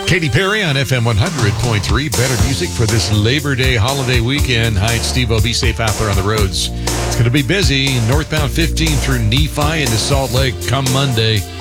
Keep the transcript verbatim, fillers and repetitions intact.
Katy Perry on F M one hundred point three. Better music for this Labor Day holiday weekend. Hi, it's Steve-O. Be safe out there on the roads. It's going to be busy. Northbound fifteen through Nephi into Salt Lake come Monday.